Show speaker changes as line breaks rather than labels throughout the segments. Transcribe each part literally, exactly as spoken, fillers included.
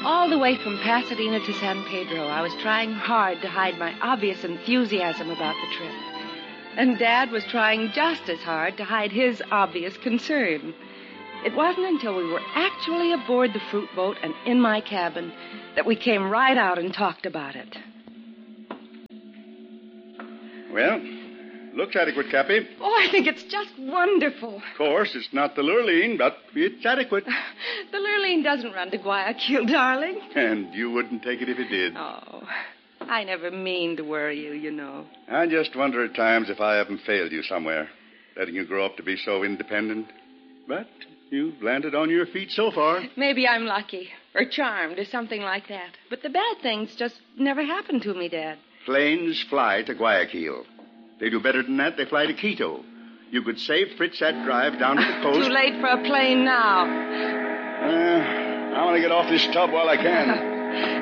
All the way from Pasadena to San Pedro, I was trying hard to hide my obvious enthusiasm about the trip. And Dad was trying just as hard to hide his obvious concern. It wasn't until we were actually aboard the fruit boat and in my cabin that we came right out and talked about it.
Well, looks adequate, Cappy.
Oh, I think it's just wonderful.
Of course, it's not the Lurleen, but it's adequate.
The Lurleen doesn't run to Guayaquil, darling.
And you wouldn't take it if it did.
Oh, I never mean to worry you, you know.
I just wonder at times if I haven't failed you somewhere, letting you grow up to be so independent. But you've landed on your feet so far.
Maybe I'm lucky, or charmed, or something like that. But the bad things just never happened to me, Dad.
Planes fly to Guayaquil. They do better than that. They fly to Quito. You could save Fritz that drive down to the coast.
Too late for a plane now.
Uh, I want to get off this tub while I can.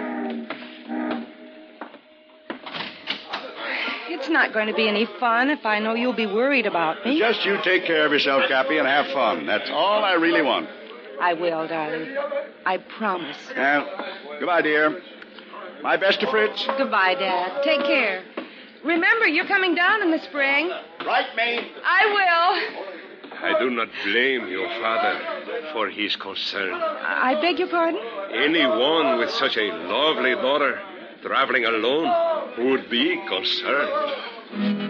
It's not going to be any fun if I know you'll be worried about me.
Just you take care of yourself, Cappy, and have fun. That's all I really want.
I will, darling. I promise.
Well, goodbye, dear. My best to Fritz.
Goodbye, Dad. Take care. Remember, you're coming down in the spring.
Right, May.
I will.
I do not blame your father for his concern.
I beg your pardon?
Anyone with such a lovely daughter traveling alone would be concerned.